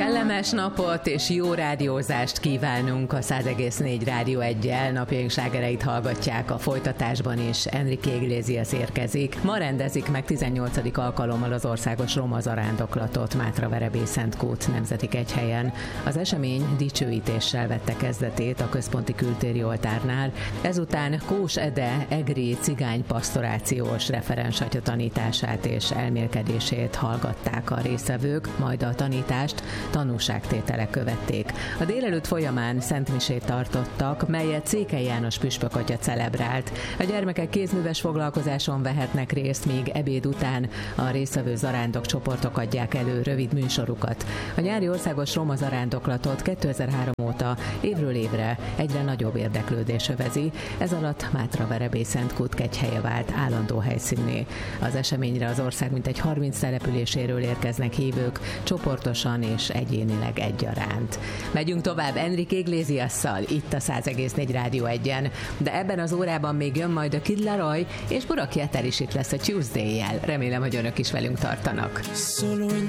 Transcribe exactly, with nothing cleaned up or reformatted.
Kellemes napot és jó rádiózást kívánunk a száz egész négy Rádió egyel. Napjaink slágereit hallgatják, a folytatásban is Enrique Iglesias érkezik. Ma rendezik meg tizennyolcadik alkalommal az országos roma zarándoklatot Mátraverebészentkút nemzeti kegyhelyen. Az esemény dicsőítéssel vette kezdetét a központi kültéri oltárnál. Ezután Kós Ede egri cigány pastorációs referensatya tanítását és elmélkedését hallgatták a résztvevők, majd a tanítást tanúságtételek követték. A délelőtt folyamán szentmisét tartottak, melyet Székely János püspök atya celebrált. A gyermekek kézműves foglalkozáson vehetnek részt, míg ebéd után a résztvevő zarándok csoportok adják elő rövid műsorukat. A nyári országos roma zarándoklatot kétezer-három óta évről évre egyre nagyobb érdeklődés övezi, ez alatt Mátraverebészentkút kegyhelye vált állandó helyszínné. Az eseményre az ország mintegy harminc településéről érkeznek hívők, csoportosan és egyénileg egyaránt. Megyünk tovább Enrique Iglesiasszal, itt a száz egész négy Rádió egyen, de ebben az órában még jön majd a Kid Laroi, és Buraki Eter is itt lesz a Tuesday-jel. Remélem, hogy önök is velünk tartanak.